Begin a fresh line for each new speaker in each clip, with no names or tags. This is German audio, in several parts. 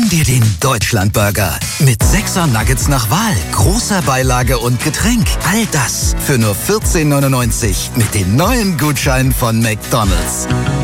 Gönn dir den Deutschlandburger. Mit 6er Nuggets nach Wahl, großer Beilage und Getränk. All das für nur 14,99 mit den neuen Gutscheinen von McDonald's.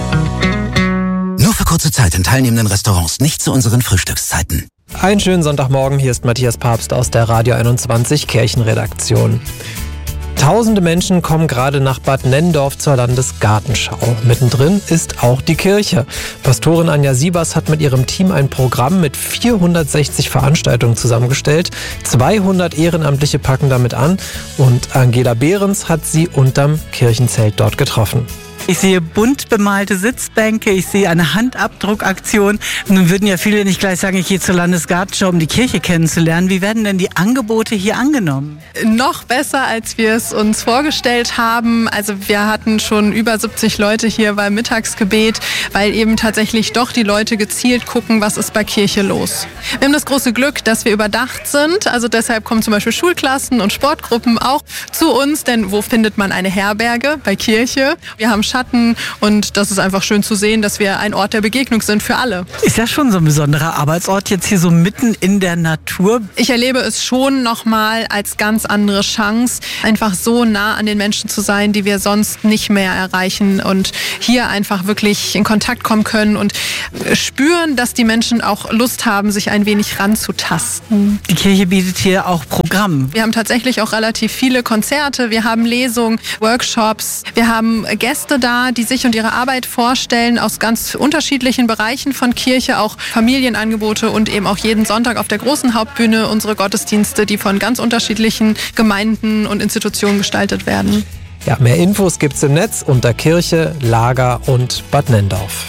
Nur für kurze Zeit in teilnehmenden Restaurants, nicht zu unseren Frühstückszeiten.
Einen schönen Sonntagmorgen, hier ist Matthias Papst aus der Radio 21 Kirchenredaktion. Tausende Menschen kommen gerade nach Bad Nenndorf zur Landesgartenschau. Mittendrin ist auch die Kirche. Pastorin Anja Siebers hat mit ihrem Team ein Programm mit 460 Veranstaltungen zusammengestellt. 200 Ehrenamtliche packen damit an und Angela Behrens hat sie unterm Kirchenzelt dort getroffen.
Ich sehe bunt bemalte Sitzbänke, ich sehe eine Handabdruckaktion. Nun würden ja viele nicht gleich sagen, ich gehe zur Landesgartenschau, um die Kirche kennenzulernen. Wie werden denn die Angebote hier angenommen?
Noch besser, als wir es uns vorgestellt haben. Also wir hatten schon über 70 Leute hier beim Mittagsgebet, weil eben tatsächlich doch die Leute gezielt gucken, was ist bei Kirche los. Wir haben das große Glück, dass wir überdacht sind. Also deshalb kommen zum Beispiel Schulklassen und Sportgruppen auch zu uns. Denn wo findet man eine Herberge? Bei Kirche. Wir haben Schatten und das ist einfach schön zu sehen, dass wir ein Ort der Begegnung sind für alle.
Ist ja schon so ein besonderer Arbeitsort jetzt hier so mitten in der Natur.
Ich erlebe es schon nochmal als ganz andere Chance, einfach so nah an den Menschen zu sein, die wir sonst nicht mehr erreichen und hier einfach wirklich in Kontakt kommen können und spüren, dass die Menschen auch Lust haben, sich ein wenig ranzutasten.
Die Kirche bietet hier auch Programm.
Wir haben tatsächlich auch relativ viele Konzerte, wir haben Lesungen, Workshops, wir haben Gäste da, die sich und ihre Arbeit vorstellen aus ganz unterschiedlichen Bereichen von Kirche, auch Familienangebote und eben auch jeden Sonntag auf der großen Hauptbühne unsere Gottesdienste, die von ganz unterschiedlichen Gemeinden und Institutionen gestaltet werden.
Ja, mehr Infos gibt's im Netz unter Kirche, Lager und Bad Nenndorf.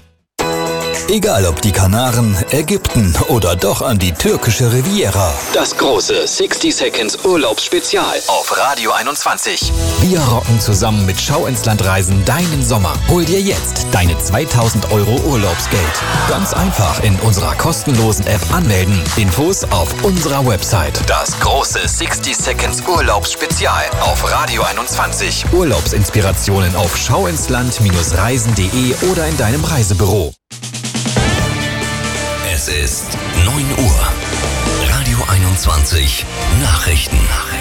Egal ob die Kanaren, Ägypten oder doch an die türkische Riviera.
Das große 60 Seconds Urlaubsspezial auf Radio 21.
Wir rocken zusammen mit Schau ins Land Reisen deinen Sommer. Hol dir jetzt deine 2.000 € Urlaubsgeld. Ganz einfach in unserer kostenlosen App anmelden. Infos auf unserer Website.
Das große 60 Seconds Urlaubsspezial auf Radio 21.
Urlaubsinspirationen auf schauinsland-reisen.de oder in deinem Reisebüro.
Es ist 9 Uhr. Radio 21 Nachrichten.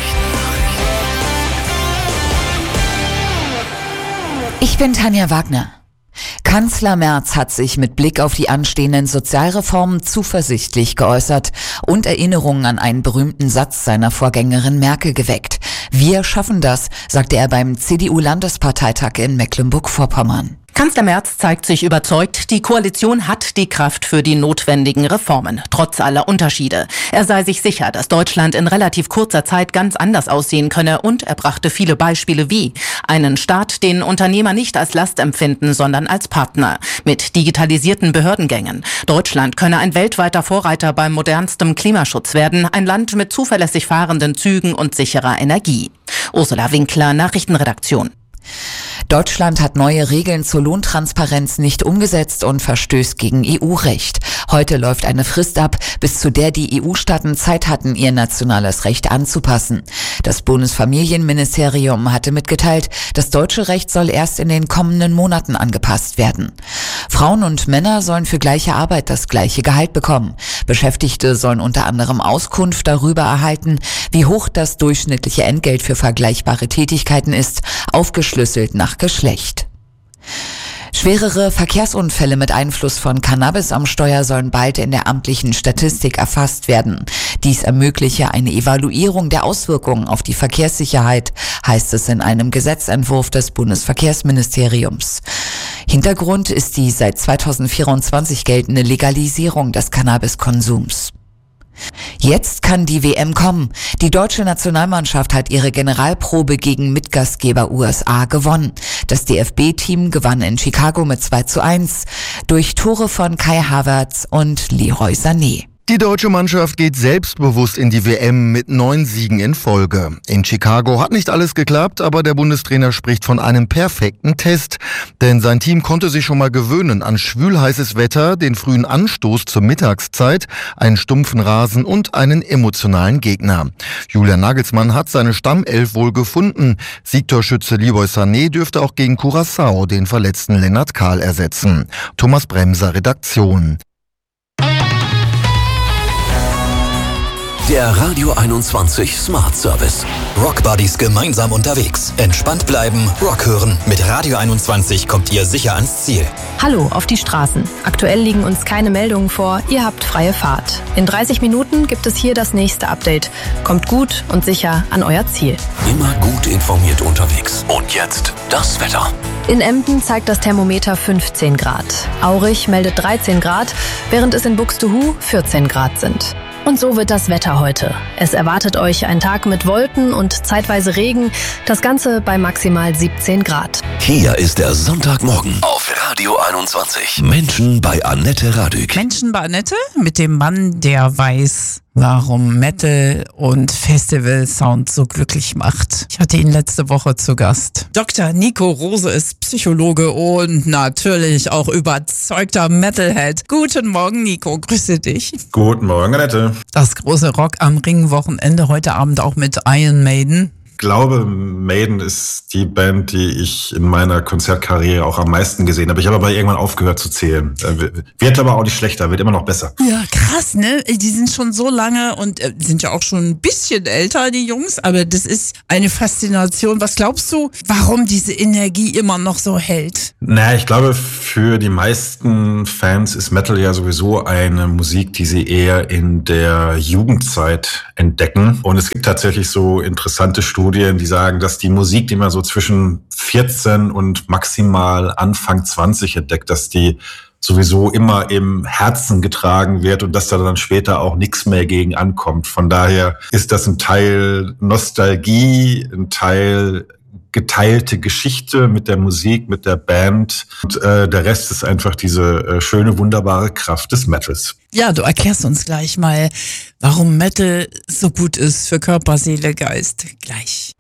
Ich bin Tanja Wagner. Kanzler Merz hat sich mit Blick auf die anstehenden Sozialreformen zuversichtlich geäußert und Erinnerungen an einen berühmten Satz seiner Vorgängerin Merkel geweckt. Wir schaffen das, sagte er beim CDU-Landesparteitag in Mecklenburg-Vorpommern.
Kanzler Merz zeigt sich überzeugt, die Koalition hat die Kraft für die notwendigen Reformen, trotz aller Unterschiede. Er sei sich sicher, dass Deutschland in relativ kurzer Zeit ganz anders aussehen könne und er brachte viele Beispiele wie einen Staat, den Unternehmer nicht als Last empfinden, sondern als Partner, mit digitalisierten Behördengängen. Deutschland könne ein weltweiter Vorreiter beim modernstem Klimaschutz werden, ein Land mit zuverlässig fahrenden Zügen und sicherer Energie. Ursula Winkler, Nachrichtenredaktion.
Deutschland hat neue Regeln zur Lohntransparenz nicht umgesetzt und verstößt gegen EU-Recht. Heute läuft eine Frist ab, bis zu der die EU-Staaten Zeit hatten, ihr nationales Recht anzupassen. Das Bundesfamilienministerium hatte mitgeteilt, das deutsche Recht soll erst in den kommenden Monaten angepasst werden. Frauen und Männer sollen für gleiche Arbeit das gleiche Gehalt bekommen. Beschäftigte sollen unter anderem Auskunft darüber erhalten, wie hoch das durchschnittliche Entgelt für vergleichbare Tätigkeiten ist, aufgeschlüsselt nach Geschlecht. Schwerere Verkehrsunfälle mit Einfluss von Cannabis am Steuer sollen bald in der amtlichen Statistik erfasst werden. Dies ermögliche eine Evaluierung der Auswirkungen auf die Verkehrssicherheit, heißt es in einem Gesetzentwurf des Bundesverkehrsministeriums. Hintergrund ist die seit 2024 geltende Legalisierung des Cannabiskonsums. Jetzt kann die WM kommen. Die deutsche Nationalmannschaft hat ihre Generalprobe gegen Mitgastgeber USA gewonnen. Das DFB-Team gewann in Chicago mit 2:1 durch Tore von Kai Havertz und Leroy Sané.
Die deutsche Mannschaft geht selbstbewusst in die WM mit 9 Siegen in Folge. In Chicago hat nicht alles geklappt, aber der Bundestrainer spricht von einem perfekten Test. Denn sein Team konnte sich schon mal gewöhnen an schwülheißes Wetter, den frühen Anstoß zur Mittagszeit, einen stumpfen Rasen und einen emotionalen Gegner. Julian Nagelsmann hat seine Stammelf wohl gefunden. Siegtorschütze Leroy Sané dürfte auch gegen Curaçao den verletzten Lennart Kahl ersetzen. Thomas Bremser, Redaktion.
Der Radio 21 Smart Service.
Rock Buddies gemeinsam unterwegs. Entspannt bleiben, Rock hören. Mit Radio 21 kommt ihr sicher ans Ziel.
Hallo auf die Straßen. Aktuell liegen uns keine Meldungen vor. Ihr habt freie Fahrt. In 30 Minuten gibt es hier das nächste Update. Kommt gut und sicher an euer Ziel.
Immer gut informiert unterwegs. Und jetzt das Wetter.
In Emden zeigt das Thermometer 15 Grad. Aurich meldet 13 Grad, während es in Buxtehude 14 Grad sind. Und so wird das Wetter heute. Es erwartet euch ein Tag mit Wolken und zeitweise Regen. Das Ganze bei maximal 17 Grad.
Hier ist der Sonntagmorgen auf Radio 21. Menschen bei Annette Radück.
Menschen bei Annette mit dem Mann, der weiß, warum Metal und Festival-Sound so glücklich macht. Ich hatte ihn letzte Woche zu Gast. Dr. Nico Rose ist Psychologe und natürlich auch überzeugter Metalhead. Guten Morgen, Nico. Grüße dich.
Guten Morgen, Annette.
Das große Rock am Ring-Wochenende heute Abend auch mit Iron Maiden.
Ich glaube, Maiden ist die Band, die ich in meiner Konzertkarriere auch am meisten gesehen habe. Ich habe aber irgendwann aufgehört zu zählen. Wird aber auch nicht schlechter, wird immer noch besser.
Ja, krass, ne? Die sind schon so lange und sind ja auch schon ein bisschen älter, die Jungs. Aber das ist eine Faszination. Was glaubst du, warum diese Energie immer noch so hält?
Naja, ich glaube, für die meisten Fans ist Metal ja sowieso eine Musik, die sie eher in der Jugendzeit entdecken. Und es gibt tatsächlich so interessante Studien, die sagen, dass die Musik, die man so zwischen 14 und maximal Anfang 20 entdeckt, dass die sowieso immer im Herzen getragen wird und dass da dann später auch nichts mehr gegen ankommt. Von daher ist das ein Teil Nostalgie, ein Teil geteilte Geschichte mit der Musik, mit der Band. Und der Rest ist einfach diese schöne, wunderbare Kraft des Metals.
Ja, du erklärst uns gleich mal, warum Metal so gut ist für Körper, Seele, Geist. Gleich.